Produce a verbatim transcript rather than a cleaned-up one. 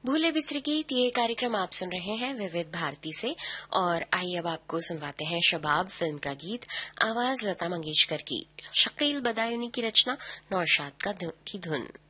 भूले बिसरे गीत, ये कार्यक्रम आप सुन रहे हैं विविध भारती से। और आइए अब आपको सुनवाते हैं शबाब फिल्म का गीत। आवाज लता मंगेशकर की, शकील बदायूनी की रचना, नौशाद का की धुन।